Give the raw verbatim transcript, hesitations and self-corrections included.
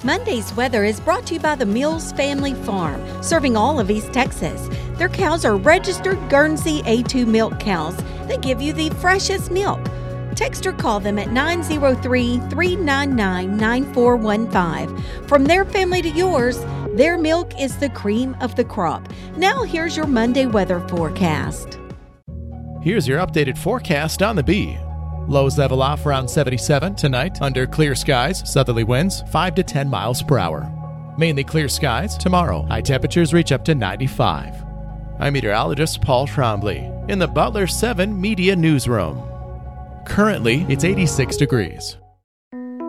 Monday's weather is brought to you by the Mills Family Farm, serving all of East Texas. Their cows are registered Guernsey A two milk cows that give you the freshest milk. Text or call them at nine zero three, three nine nine, nine four one five. From their family to yours, their milk is the cream of the crop. Now here's your Monday weather forecast. Here's your updated forecast on the Bee. Lows level off around seventy-seven tonight under clear skies, southerly winds five to ten miles per hour. Mainly clear skies tomorrow. High temperatures reach up to ninety-five. I'm meteorologist Paul Trombley in the Butler seven Media Newsroom. Currently, it's eighty-six degrees.